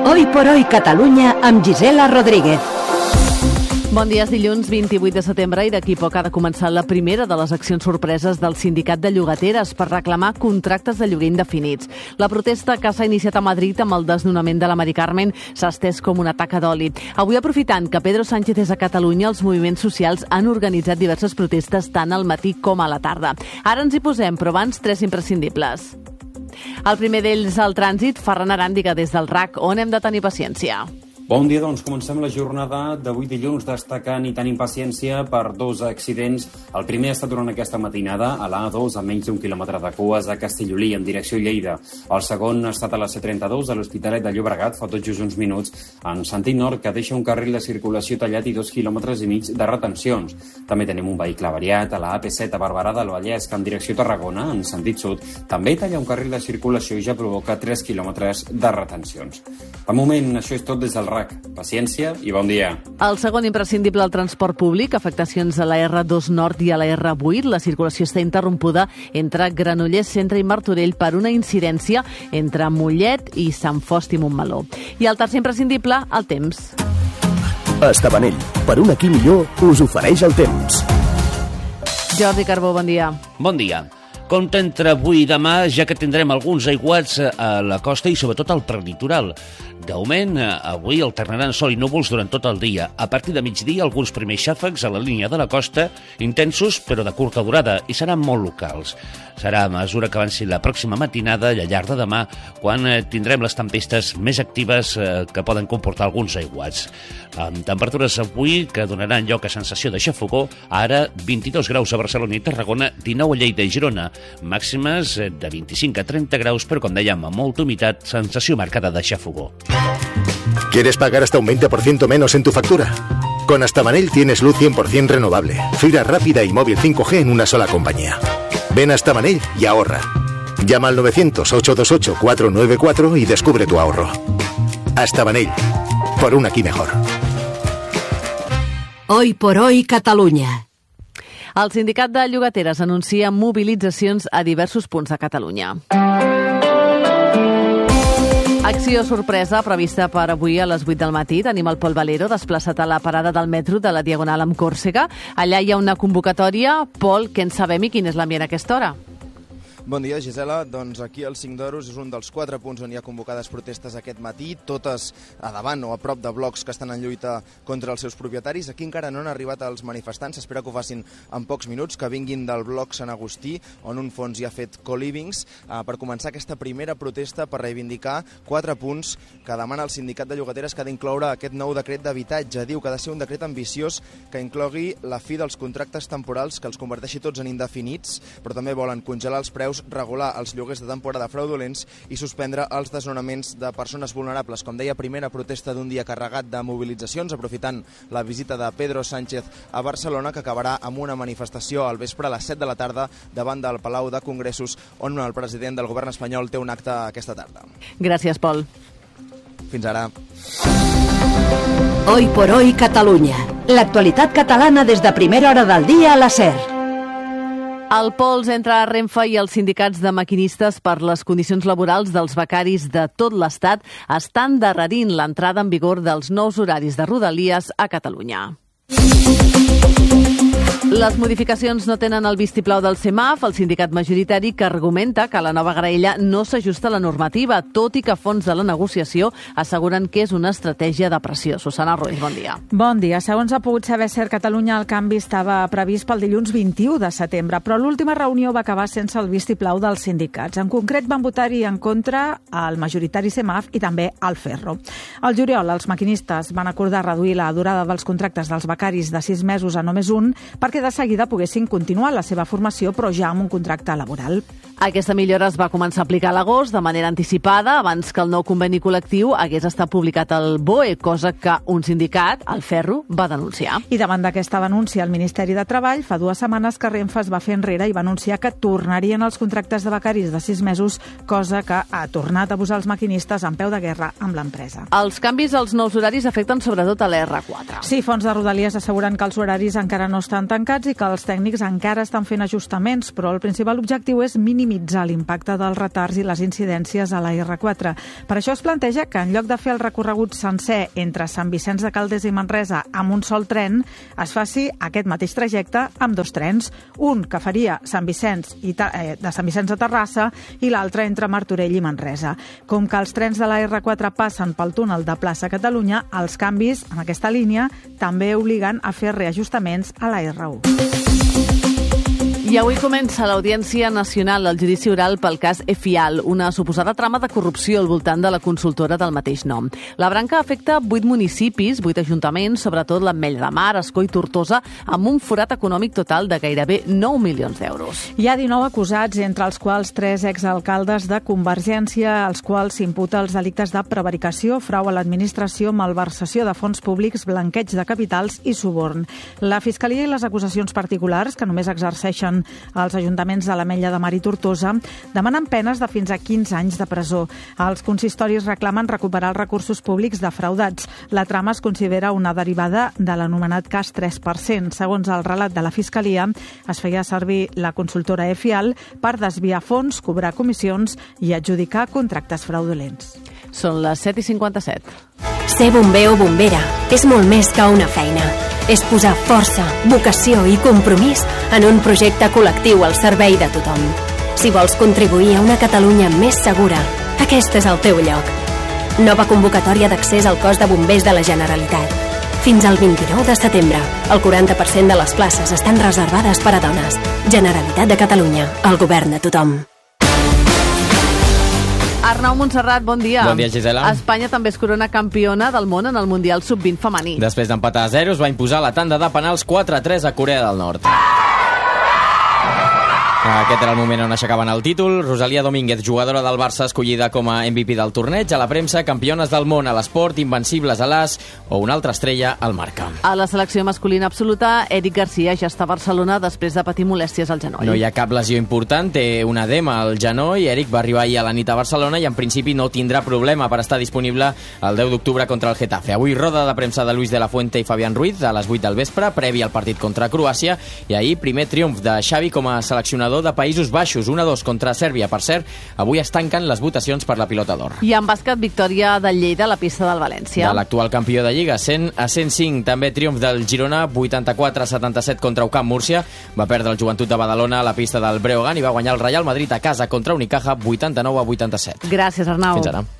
Hoy por hoy Catalunya amb Gisela Rodríguez. Bon dia, és dilluns 28 de setembre i d'aquí poc ha de començar la primera de les accions sorpreses del Sindicat de Llogateres per reclamar contractes de lloguer indefinits. La protesta que s'ha iniciat a Madrid amb el desnonament de la Mari Carmen s'ha estès com una taca d'oli. Avui, aprofitant que Pedro Sánchez és a Catalunya, els moviments socials han organitzat diverses protestes tant al matí com a la tarda. Ara ens hi posem, però abans tres imprescindibles. El primer d'ells, el trànsit. Ferran Aràndiga, des del RAC, on hem de tenir paciència? Bon dia, doncs comencem la jornada d'avui dilluns destacant i tenint paciència per dos accidents. El primer ha estat durant aquesta matinada a l'A2 a menys d'un quilòmetre de cues a Castellolí en direcció a Lleida. El segon ha estat a la C32 a l'Hospitalet de Llobregat fa tot just uns minuts en sentit nord que deixa un carril de circulació tallat i 2,5 quilòmetres de retencions. També tenim un vehicle avariat a la AP7 a Barberà del Vallès que en direcció a Tarragona en sentit sud també talla un carril de circulació i ja provoca 3 quilòmetres de retencions. De moment això és tot des del RAC. Paciència i bon dia. El segon imprescindible, el transport públic, afectacions a la R2 Nord i a la R8. La circulació està interrompuda entre Granollers Centre i Martorell per una incidència entre Mollet i Sant Fost i Montmeló. I el tercer imprescindible, el temps. Estabanell, per un aquí millor, us ofereix el temps. Jordi Carbó, bon dia. Bon dia. Compte entre avui i demà, ja que tindrem alguns aiguats a la costa i sobretot al prelitoral. D'augment, avui alternaran sol i núvols durant tot el dia. A partir de migdia, alguns primers xàfecs a la línia de la costa, intensos però de curta durada, i seran molt locals. Serà a mesura que avanci la pròxima matinada i al llarg de demà, quan tindrem les tempestes més actives que poden comportar alguns aiguats. Amb temperatures avui que donaran lloc a sensació de xafogó, ara 22 graus a Barcelona i Tarragona, 19 a Lleida i Girona, màximes de 25 a 30 graus, però com dèiem, amb molta humitat, sensació marcada de xafogó. ¿Quieres pagar hasta un 20% menos en tu factura? Con Estabanell tienes luz 100% renovable, fibra rápida y móvil 5G en una sola compañía. Ven a Estabanell y ahorra. Llama al 900-828-494 y descubre tu ahorro. Estabanell, por un aquí mejor. Hoy por hoy Catalunya. El Sindicat de Llogateres anuncia mobilitzacions a diversos punts de Catalunya. Acció sorpresa prevista per avui a les 8 del matí. Tenim el Pol Valero desplaçat a la parada del metro de la Diagonal amb Còrsega. Allà hi ha una convocatòria. Pol, què en sabem i quin és l'ambient a aquesta hora? Bon dia, Gisela. Doncs aquí al 5 d'Oros és un dels 4 punts on hi ha convocades protestes aquest matí, totes a davant o a prop de blocs que estan en lluita contra els seus propietaris. Aquí encara no han arribat els manifestants, s'espera que ho facin en pocs minuts, que vinguin del bloc Sant Agustí, on un fons hi ha fet co-livings, per començar aquesta primera protesta per reivindicar 4 punts que demana el Sindicat de Llogateres que ha d'incloure aquest nou decret d'habitatge. Diu que ha de ser un decret ambiciós que inclogui la fi dels contractes temporals, que els converteixi tots en indefinits, però també volen congelar els preus, regular els lloguers de temporada fraudulents i suspendre els desnonaments de persones vulnerables. Com deia, primera protesta d'un dia carregat de mobilitzacions, aprofitant la visita de Pedro Sánchez a Barcelona, que acabarà amb una manifestació al vespre a les 7 de la tarda davant del Palau de Congressos, on el president del govern espanyol té un acte aquesta tarda. Gràcies, Pol. Fins ara. Hoy por hoy Catalunya. L'actualitat catalana des de primera hora del dia a la SER. El pols entre Renfe i els sindicats de maquinistes per les condicions laborals dels becaris de tot l'Estat estan endarrerint l'entrada en vigor dels nous horaris de Rodalies a Catalunya. Les modificacions no tenen el vistiplau del CEMAF, el sindicat majoritari, que argumenta que la nova graella no s'ajusta a la normativa, tot i que fons de la negociació asseguren que és una estratègia de pressió. Susana Ruiz, bon dia. Bon dia. Segons ha pogut saber SER Catalunya, el canvi estava previst pel dilluns 21 de setembre, però l'última reunió va acabar sense el vistiplau dels sindicats. En concret, van votar-hi en contra el majoritari CEMAF i també el Ferro. Al juliol, els maquinistes van acordar reduir la durada dels contractes dels becaris de 6 mesos a només un, perquè de seguida poguessin continuar la seva formació, però ja amb un contracte laboral. Aquesta millora es va començar a aplicar a l'agost de manera anticipada, abans que el nou conveni col·lectiu hagués estat publicat al BOE, cosa que un sindicat, el Ferro, va denunciar. I davant d'aquesta denúncia, el Ministeri de Treball fa 2 setmanes que Renfe es va fer enrere i va anunciar que tornarien els contractes de becaris de 6 mesos, cosa que ha tornat a posar els maquinistes en peu de guerra amb l'empresa. Els canvis als nous horaris afecten sobretot a l'R4. Sí, fons de Rodalies asseguren que els horaris encara no estan tan tancats i que els tècnics encara estan fent ajustaments, però el principal objectiu és minimitzar l'impacte dels retards i les incidències a la R4. Per això es planteja que en lloc de fer el recorregut sencer entre Sant Vicenç de Calders i Manresa amb un sol tren, es faci aquest mateix trajecte amb 2 trens, un que faria de Sant Vicenç a Terrassa i l'altre entre Martorell i Manresa. Com que els trens de la R4 passen pel túnel de Plaça Catalunya, els canvis en aquesta línia també obliguen a fer reajustaments a la R1. I avui comença l'Audiència Nacional al judici oral pel cas EFIAL, una suposada trama de corrupció al voltant de la consultora del mateix nom. La branca afecta 8 municipis, 8 ajuntaments, sobretot l'Ametlla de Mar, Ascó i Tortosa, amb un forat econòmic total de gairebé 9 milions d'euros. Hi ha 19 acusats, entre els quals 3 exalcaldes de Convergència, als quals s'imputa els delictes de prevaricació, frau a l'administració, malversació de fons públics, blanqueig de capitals i suborn. La Fiscalia i les acusacions particulars, que només exerceixen els ajuntaments de l'Ametlla de Mar i Tortosa, demanen penes de fins a 15 anys de presó. Els consistoris reclamen recuperar els recursos públics defraudats. La trama es considera una derivada de l'anomenat cas 3%. Segons el relat de la Fiscalia, es feia servir la consultora EFIAL per desviar fons, cobrar comissions i adjudicar contractes fraudulents. Són les 7:57. Ser bomber o bombera és molt més que una feina. És posar força, vocació i compromís en un projecte col·lectiu al servei de tothom. Si vols contribuir a una Catalunya més segura, aquest és el teu lloc. Nova convocatòria d'accés al cos de bombers de la Generalitat. Fins al 29 de setembre, el 40% de les places estan reservades per a dones. Generalitat de Catalunya, el govern de tothom. Arnau Montserrat, bon dia. Bon dia, Gisela. Espanya també es corona campiona del món en el Mundial Sub-20 femení. Després d'empatar a 0, es va imposar la tanda de penals 4-3 a Corea del Nord. Aquest era el moment on aixecaven el títol. Rosalía Domínguez, jugadora del Barça, escollida com a MVP del torneig. A la premsa, campiones del món a l'esport, invencibles a l'as o una altra estrella al Marca. A la selecció masculina absoluta, Eric Garcia ja està a Barcelona després de patir molèsties al genoll. No hi ha cap lesió important, té un edema al genoll. Eric va arribar ahir a la nit a Barcelona i en principi no tindrà problema per estar disponible el 10 d'octubre contra el Getafe. Avui roda de premsa de Luis de la Fuente i Fabián Ruiz a les 8 del vespre, previ al partit contra Croàcia, i ahir primer triomf de Xavi com a seleccionador de Països Baixos, 1-2 contra Sèrbia. Per cert, avui es tanquen les votacions per la pilota d'or. I en bàsquet, victòria del Lleida a la pista del València. De l'actual campió de Lliga, 100-105. També triomf del Girona, 84-77 contra UCAM Múrcia. Va perdre el Joventut de Badalona a la pista del Breogán i va guanyar el Real Madrid a casa contra Unicaja, 89-87. Gràcies, Arnau. Fins ara.